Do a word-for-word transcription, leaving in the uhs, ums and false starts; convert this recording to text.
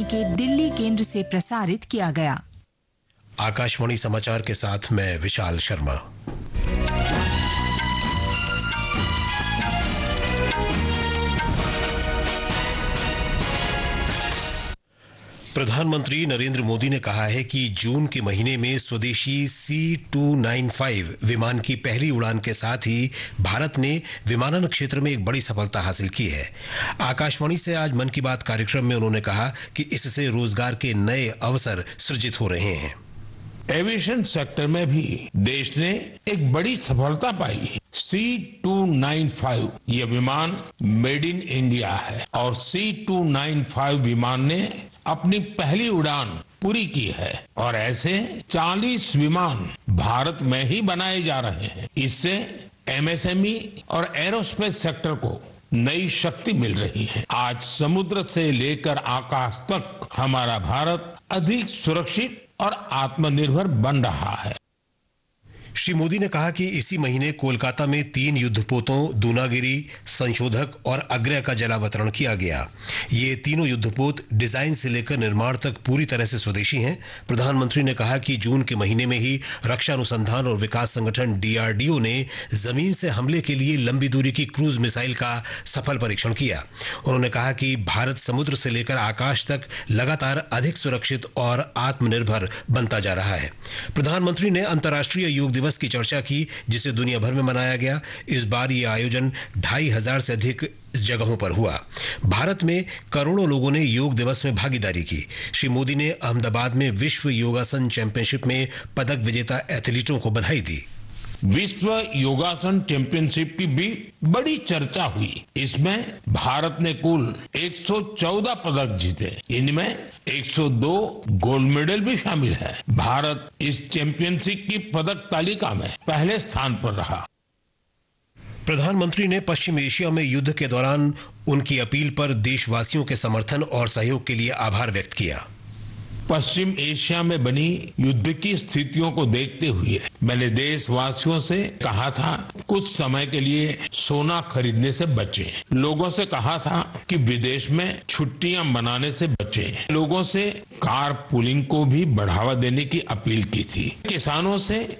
के दिल्ली केंद्र से प्रसारित किया गया। आकाशवाणी समाचार के साथ मैं विशाल शर्मा। प्रधानमंत्री नरेंद्र मोदी ने कहा है कि जून के महीने में स्वदेशी सी टू नाइन फाइव विमान की पहली उड़ान के साथ ही भारत ने विमानन क्षेत्र में एक बड़ी सफलता हासिल की है। आकाशवाणी से आज मन की बात कार्यक्रम में उन्होंने कहा कि इससे रोजगार के नए अवसर सृजित हो रहे हैं। एविएशन सेक्टर में भी देश ने एक बड़ी सफलता पाई। सी टू नाइन फाइव ये विमान मेड इन इंडिया है और सी टू नाइन फाइव विमान ने अपनी पहली उड़ान पूरी की है और ऐसे चालीस विमान भारत में ही बनाए जा रहे हैं। इससे एमएसएमई और एरोस्पेस सेक्टर को नई शक्ति मिल रही है। आज समुद्र से लेकर आकाश तक हमारा भारत अधिक सुरक्षित और आत्मनिर्भर बन रहा है। श्री मोदी ने कहा कि इसी महीने कोलकाता में तीन युद्धपोतों दूनागिरी, संशोधक और अग्रय का जलावतरण किया गया। ये तीनों युद्धपोत डिजाइन से लेकर निर्माण तक पूरी तरह से स्वदेशी हैं। प्रधानमंत्री ने कहा कि जून के महीने में ही रक्षा अनुसंधान और विकास संगठन डीआरडीओ ने जमीन से हमले के लिए लंबी दूरी की क्रूज मिसाइल का सफल परीक्षण किया। उन्होंने कहा कि भारत समुद्र से लेकर आकाश तक लगातार अधिक सुरक्षित और आत्मनिर्भर बनता जा रहा है। प्रधानमंत्री ने अंतर्राष्ट्रीय योग दिवस की चर्चा की, जिसे दुनिया भर में मनाया गया। इस बार ये आयोजन ढाई हजार से अधिक जगहों पर हुआ। भारत में करोड़ों लोगों ने योग दिवस में भागीदारी की। श्री मोदी ने अहमदाबाद में विश्व योगासन चैंपियनशिप में पदक विजेता एथलीटों को बधाई दी। विश्व योगासन चैंपियनशिप की भी बड़ी चर्चा हुई। इसमें भारत ने कुल एक सौ चौदह पदक जीते। इनमें एक सौ दो गोल्ड मेडल भी शामिल है। भारत इस चैंपियनशिप की पदक तालिका में पहले स्थान पर रहा। प्रधानमंत्री ने पश्चिम एशिया में युद्ध के दौरान उनकी अपील पर देशवासियों के समर्थन और सहयोग के लिए आभार व्यक्त किया। पश्चिम एशिया में बनी युद्ध की स्थितियों को देखते हुए मैंने देशवासियों से कहा था कुछ समय के लिए सोना खरीदने से बचें। लोगों से कहा था कि विदेश में छुट्टियां मनाने से बचें। लोगों से कार पूलिंग को भी बढ़ावा देने की अपील की थी। किसानों से